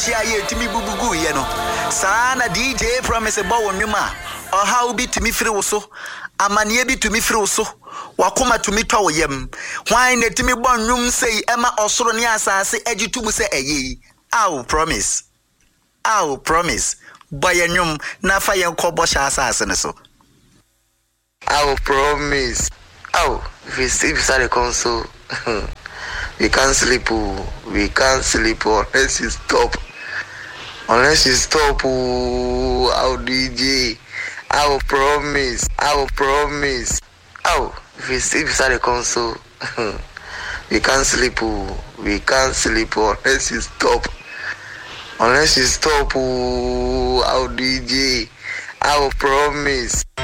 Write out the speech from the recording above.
Chia to me bubu, you know. Sana DJ promise a bow on your ma. Or how be to me through so. A man ye be to me through so. Wakuma to me tow yem. Why net to me bon room say Emma or Soronia say edgy to say a ye. I'll promise. I'll promise. Boy and yum, na fire cobosha assassin so. I'll promise. Oh, if you sleep beside the console, we can't sleep. We can't sleep unless you stop. Unless you stop. I'll DJ. I will promise. I will promise. Oh, if you sleep beside the console, we can't sleep. We can't sleep unless you stop. Unless you stop. I'll DJ. I will promise.